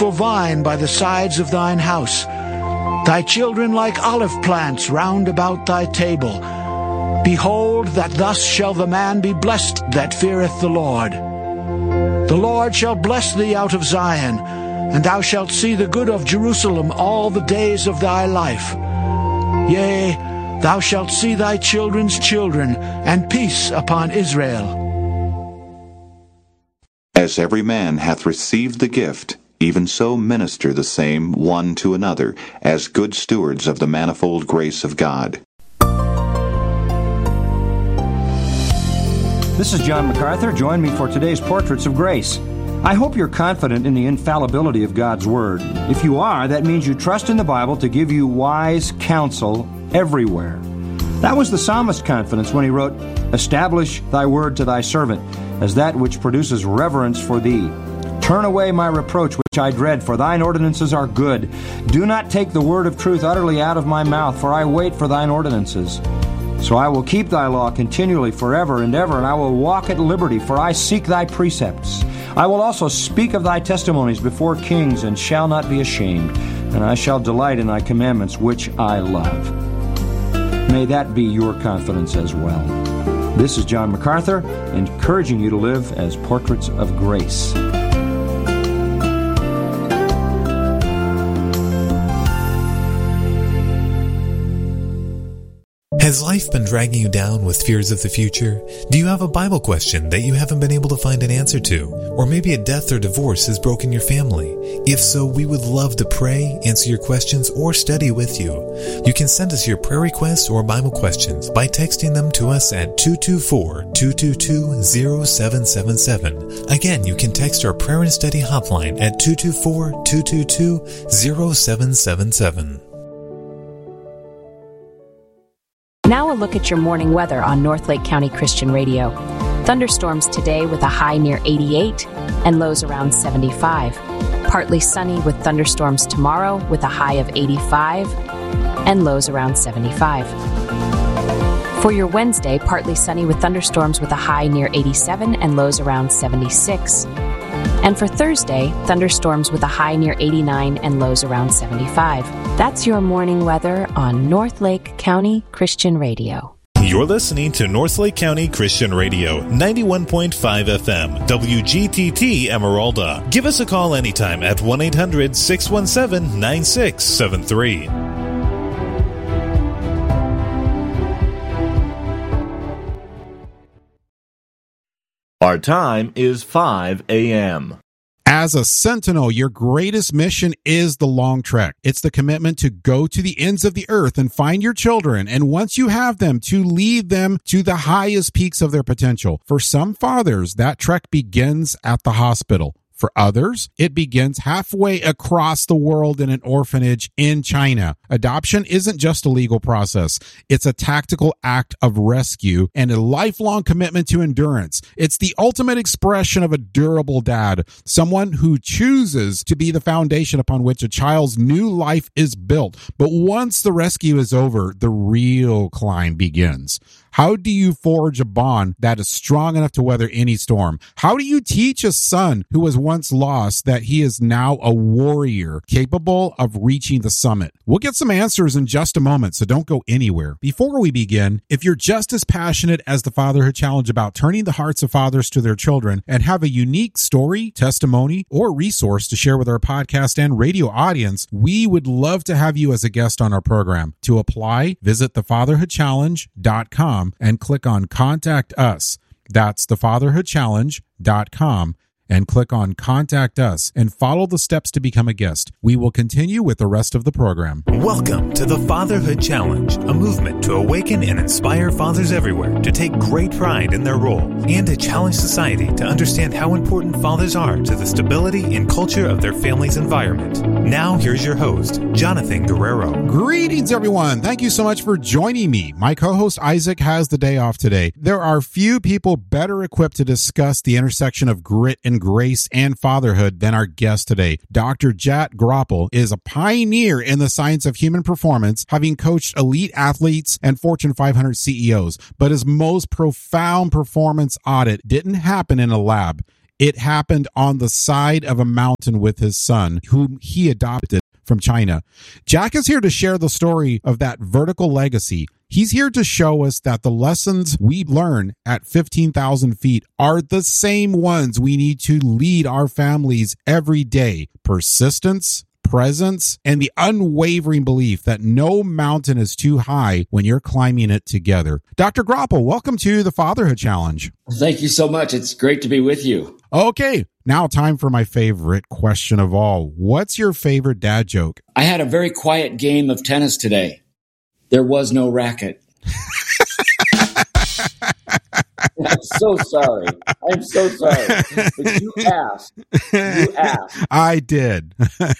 fruitful vine by the sides of thine house, thy children like olive plants round about thy table. Behold, that thus shall the man be blessed that feareth the Lord. The Lord shall bless thee out of Zion, and thou shalt see the good of Jerusalem all the days of thy life. Yea, thou shalt see thy children's children, and peace upon Israel. As every man hath received the gift, even so minister the same one to another, as good stewards of the manifold grace of God. This is John MacArthur. Join me for today's Portraits of Grace. I hope you're confident in the infallibility of God's Word. If you are, that means you trust in the Bible to give you wise counsel everywhere. That was the psalmist's confidence when he wrote, "Establish thy word to thy servant, as that which produces reverence for thee. Turn away my reproach which I dread, for thine ordinances are good. Do not take the word of truth utterly out of my mouth, for I wait for thine ordinances. So I will keep thy law continually forever and ever, and I will walk at liberty, for I seek thy precepts. I will also speak of thy testimonies before kings, and shall not be ashamed, and I shall delight in thy commandments, which I love." May that be your confidence as well. This is John MacArthur, encouraging you to live as portraits of grace. Has life been dragging you down with fears of the future? Do you have a Bible question that you haven't been able to find an answer to? Or maybe a death or divorce has broken your family? If so, we would love to pray, answer your questions, or study with you. You can send us your prayer requests or Bible questions by texting them to us at 224-222-0777. Again, you can text our prayer and study hotline at 224-222-0777. Now a look at your morning weather on North Lake County Christian Radio. Thunderstorms today with a high near 88 and lows around 75. Partly sunny with thunderstorms tomorrow with a high of 85 and lows around 75. For your Wednesday, partly sunny with thunderstorms with a high near 87 and lows around 76. And for Thursday, thunderstorms with a high near 89 and lows around 75. That's your morning weather on North Lake County Christian Radio. You're listening to North Lake County Christian Radio, 91.5 FM, WGTT Emeralda. Give us a call anytime at 1-800-617-9673. Our time is 5 a.m. As a sentinel, your greatest mission is the long trek. It's the commitment to go to the ends of the earth and find your children, and once you have them, to lead them to the highest peaks of their potential. For some fathers, that trek begins at the hospital. For others, it begins halfway across the world in an orphanage in China. Adoption isn't just a legal process. It's a tactical act of rescue and a lifelong commitment to endurance. It's the ultimate expression of a durable dad, someone who chooses to be the foundation upon which a child's new life is built. But once the rescue is over, the real climb begins. How do you forge a bond that is strong enough to weather any storm? How do you teach a son who was once lost that he is now a warrior capable of reaching the summit? We'll get some answers in just a moment, so don't go anywhere. Before we begin, if you're just as passionate as the Fatherhood Challenge about turning the hearts of fathers to their children and have a unique story, testimony, or resource to share with our podcast and radio audience, we would love to have you as a guest on our program. To apply, visit thefatherhoodchallenge.com and click on Contact Us. That's thefatherhoodchallenge.com and click on Contact Us and follow the steps to become a guest. We will continue with the rest of the program. Welcome to the Fatherhood Challenge, a movement to awaken and inspire fathers everywhere to take great pride in their role and to challenge society to understand how important fathers are to the stability and culture of their family's environment. Now, here's your host, Jonathan Guerrero. Greetings, everyone. Thank you so much for joining me. My co-host Isaac has the day off today. There are few people better equipped to discuss the intersection of grit and grace and fatherhood than our guest today. Dr. Jat Groppel is a pioneer in the science of human performance, having coached elite athletes and Fortune 500 CEOs. But his most profound performance audit didn't happen in a lab. It happened on the side of a mountain with his son, whom he adopted from China. Jack is here to share the story of that vertical legacy. He's here to show us that the lessons we learn at 15,000 feet are the same ones we need to lead our families every day. Persistence, presence, and the unwavering belief that no mountain is too high when you're climbing it together. Dr. Groppel, welcome to the Fatherhood Challenge. Thank you so much. It's great to be with you. Okay, now time for my favorite question of all. What's your favorite dad joke? I had a very quiet game of tennis today. There was no racket. I'm so sorry. I'm so sorry. But you asked. I did.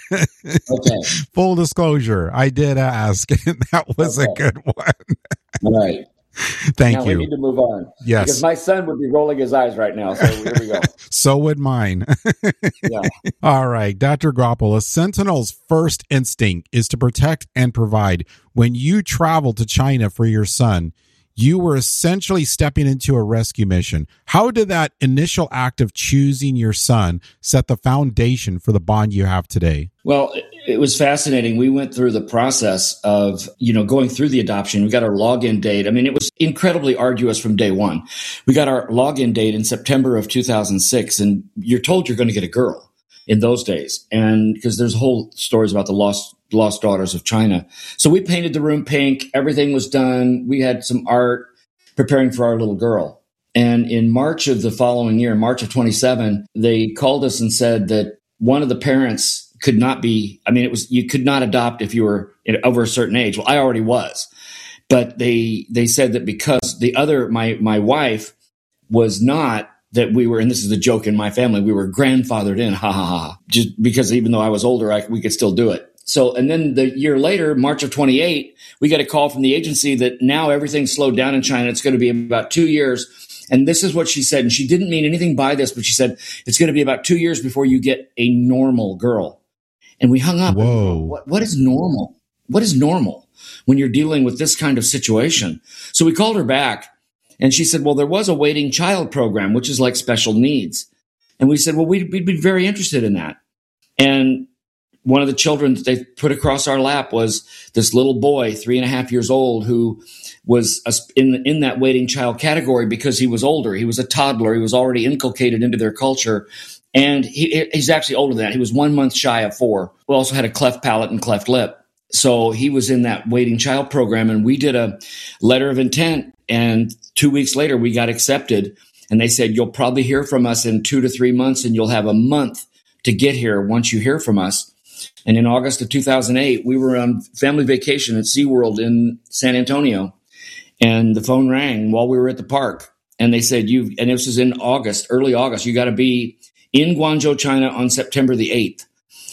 Okay. Full disclosure, I did ask, and that was a good one. All right. Thank now you. We need to move on. Yes. Because my son would be rolling his eyes right now. So here we go. So would mine. Yeah. All right, Dr. Groppel, a sentinel's first instinct is to protect and provide. When you traveled to China for your son, you were essentially stepping into a rescue mission. How did that initial act of choosing your son set the foundation for the bond you have today? Well, it was fascinating. We went through the process of, going through the adoption. We got our login date. I mean, it was incredibly arduous from day one. We got our login date in September of 2006, and you're told you're going to get a girl in those days. And because there's whole stories about the lost daughters of China. So we painted the room pink. Everything was done. We had some art preparing for our little girl. And in March of the following year, March of 27, they called us and said that one of the parents could not be, you could not adopt if you were over a certain age. Well, I already was. But they said that because the other, my wife was not, that we were, and this is a joke in my family, we were grandfathered in, ha ha ha, just because even though I was older, we could still do it. So, and then the year later, March of 28, we got a call from the agency that now everything's slowed down in China. It's going to be about 2 years. And this is what she said. And she didn't mean anything by this, but she said, it's going to be about 2 years before you get a normal girl. And we hung up. Whoa. What is normal? What is normal when you're dealing with this kind of situation? So we called her back and she said, well, there was a waiting child program, which is like special needs. And we said, well, we'd be very interested in that. And one of the children that they put across our lap was this little boy, 3.5 years old, who was in that waiting child category because he was older. He was a toddler. He was already inculcated into their culture. And he's actually older than that. He was 1 month shy of 4. We also had a cleft palate and cleft lip. So he was in that waiting child program. And we did a letter of intent. And 2 weeks later, we got accepted. And they said, you'll probably hear from us in 2 to 3 months, and you'll have a month to get here once you hear from us. And in August of 2008, we were on family vacation at SeaWorld in San Antonio. And the phone rang while we were at the park. And they said, and this was in August, early August, you got to be in Guangzhou, China on September the 8th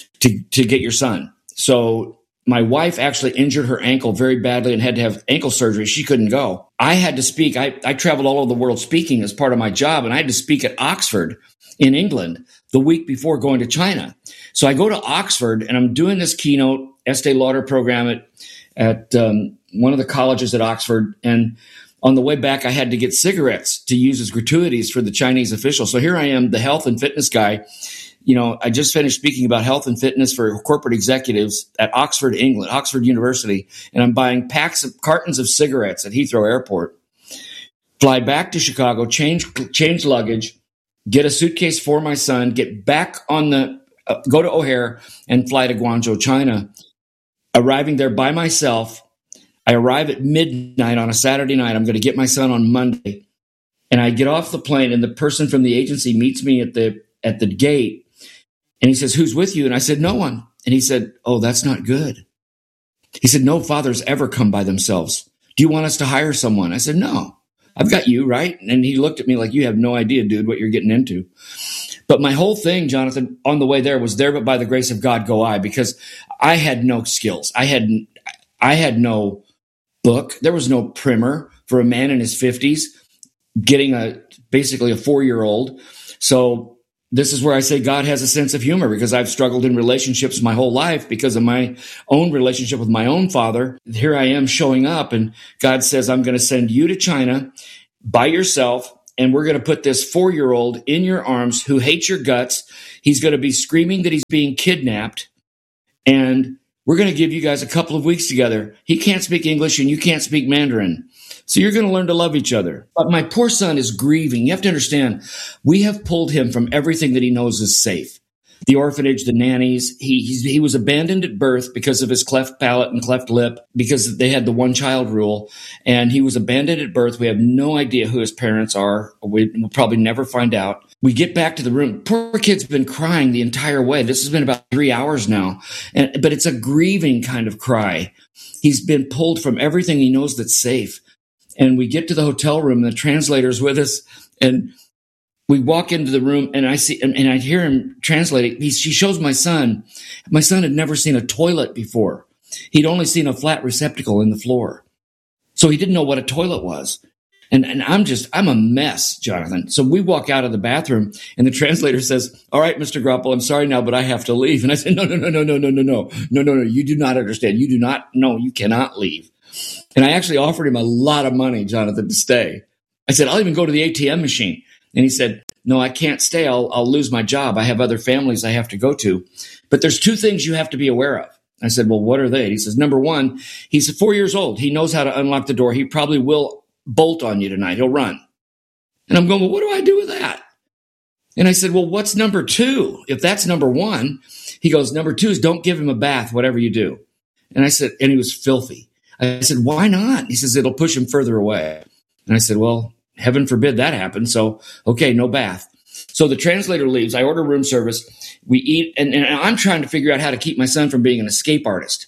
to get your son. So my wife actually injured her ankle very badly and had to have ankle surgery. She couldn't go. I had to speak. I traveled all over the world speaking as part of my job. And I had to speak at Oxford in England the week before going to China. So I go to Oxford and I'm doing this keynote Estee Lauder program at one of the colleges at Oxford. And on the way back, I had to get cigarettes to use as gratuities for the Chinese officials. So here I am, the health and fitness guy. I just finished speaking about health and fitness for corporate executives at Oxford, England, Oxford University. And I'm buying cartons of cigarettes at Heathrow Airport, fly back to Chicago, change luggage, get a suitcase for my son, get back on go to O'Hare and fly to Guangzhou, China. Arriving there by myself. I arrive at midnight on a Saturday night. I'm going to get my son on Monday. And I get off the plane and the person from the agency meets me at the gate. And he says, who's with you? And I said, no one. And he said, oh, that's not good. He said, no fathers ever come by themselves. Do you want us to hire someone? I said, no, I've got you, right? And he looked at me like, you have no idea, dude, what you're getting into. But my whole thing, Jonathan, on the way there was there, but by the grace of God go I, because I had no skills. I had no book. There was no primer for a man in his 50s getting basically a 4-year-old. So this is where I say God has a sense of humor, because I've struggled in relationships my whole life because of my own relationship with my own father. Here I am showing up and God says, I'm going to send you to China by yourself. and we're going to put this 4-year-old in your arms who hates your guts. He's going to be screaming that he's being kidnapped, and we're going to give you guys a couple of weeks together. He can't speak English and you can't speak Mandarin. So you're going to learn to love each other. But my poor son is grieving. You have to understand, we have pulled him from everything that he knows is safe. The orphanage, the nannies. He was abandoned at birth because of his cleft palate and cleft lip, because they had the one-child rule. And he was abandoned at birth. We have no idea who his parents are. We'll probably never find out. We get back to the room. Poor kid's been crying the entire way. This has been about 3 hours now. But it's a grieving kind of cry. He's been pulled from everything he knows that's safe. And we get to the hotel room, and the translator's with us, and we walk into the room, and I see, and I hear him translating. She shows my son. My son had never seen a toilet before. He'd only seen a flat receptacle in the floor. So he didn't know what a toilet was. And I'm a mess, Jonathan. So we walk out of the bathroom, and the translator says, "All right, Mr. Groppel, I'm sorry now, but I have to leave." And I said, No. You do not understand. You cannot leave. And I actually offered him a lot of money, Jonathan, to stay. I said, "I'll even go to the ATM machine." And he said, "No, I can't stay. I'll lose my job. I have other families I have to go to. But there's 2 things you have to be aware of." I said, "Well, what are they?" He says, "Number 1, he's 4 years old. He knows how to unlock the door. He probably will bolt on you tonight. He'll run." And I'm going, "Well, what do I do with that?" And I said, "Well, what's number 2? If that's number 1, he goes, number 2 is don't give him a bath, whatever you do." And I said, and he was filthy. I said, "Why not?" He says, "It'll push him further away." And I said, "Well, heaven forbid that happens. So, okay, no bath." So the translator leaves. I order room service. We eat, and I'm trying to figure out how to keep my son from being an escape artist.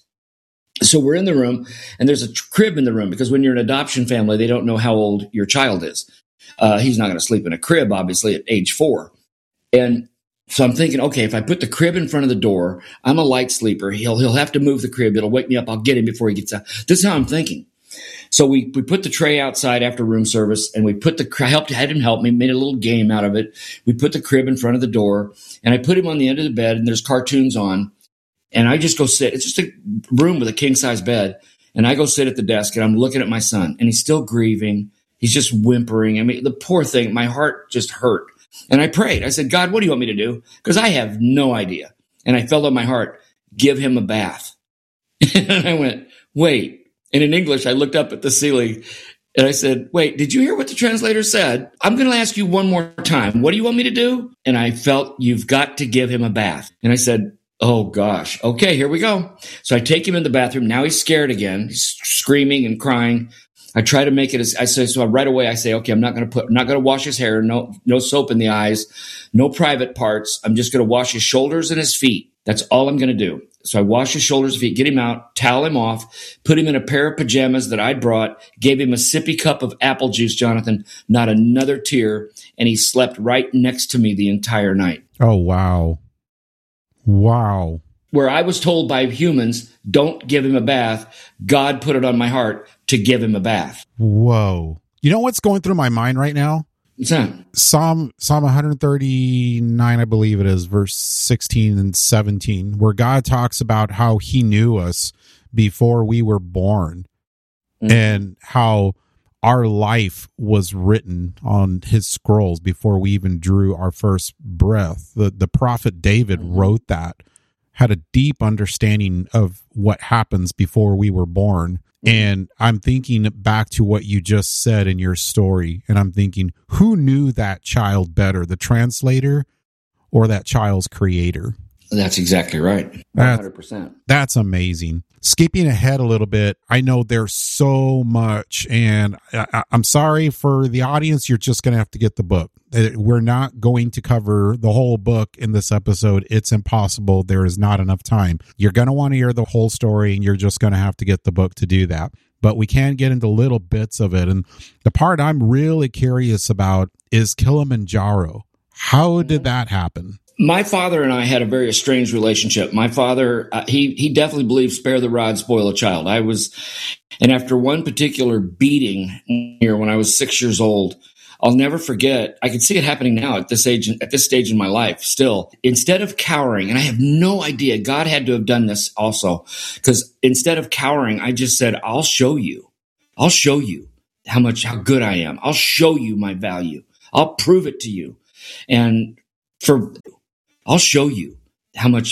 So we're in the room, and there's a crib in the room, because when you're an adoption family, they don't know how old your child is. He's not going to sleep in a crib, obviously, at age 4. And so I'm thinking, okay, if I put the crib in front of the door, I'm a light sleeper. He'll have to move the crib. It'll wake me up. I'll get him before he gets out. This is how I'm thinking. So we put the tray outside after room service, and we had him help me, made a little game out of it. We put the crib in front of the door, and I put him on the end of the bed, and there's cartoons on. And I just go sit. It's just a room with a king-size bed. And I go sit at the desk, and I'm looking at my son, and he's still grieving. He's just whimpering. I mean, the poor thing, my heart just hurt. And I prayed. I said, "God, what do you want me to do?" Because I have no idea. And I felt on my heart, "Give him a bath." And I went, "Wait." And in English, I looked up at the ceiling, and I said, "Wait, did you hear what the translator said? I'm going to ask you one more time. What do you want me to do?" And I felt, "You've got to give him a bath." And I said, "Oh, gosh. Okay, here we go." So I take him in the bathroom. Now he's scared again. He's screaming and crying. I try to make it right away I say, okay, I'm not going to wash his hair. No soap in the eyes, no private parts. I'm just going to wash his shoulders and his feet. That's all I'm going to do. So I wash his shoulders and feet, get him out, towel him off, put him in a pair of pajamas that I'd brought, gave him a sippy cup of apple juice, Jonathan, not another tear. And he slept right next to me the entire night. Oh, wow. Wow. Where I was told by humans, don't give him a bath, God put it on my heart to give him a bath. Whoa. You know what's going through my mind right now? What's that? Psalm 139, I believe it is, verse 16 and 17, where God talks about how he knew us before we were born, and how our life was written on his scrolls before we even drew our first breath. The prophet David wrote that, had a deep understanding of what happens before we were born. And I'm thinking back to what you just said in your story, and I'm thinking, who knew that child better, the translator or that child's creator? That's exactly right. 100%. That's amazing. Skipping ahead a little bit, I know there's so much, and I'm sorry for the audience. You're just going to have to get the book. We're not going to cover the whole book in this episode. It's impossible. There is not enough time. You're going to want to hear the whole story, and you're just going to have to get the book to do that. But we can get into little bits of it. And the part I'm really curious about is Kilimanjaro. How did that happen? My father and I had a very estranged relationship. My father, he definitely believed spare the rod, spoil a child. And after one particular beating here when I was 6 years old, I'll never forget, I can see it happening now at this stage in my life still. Instead of cowering, and I have no idea, God had to have done this also, because instead of cowering, I just said, I'll show you how good I am. I'll show you my value. I'll prove it to you. And I'll show you how much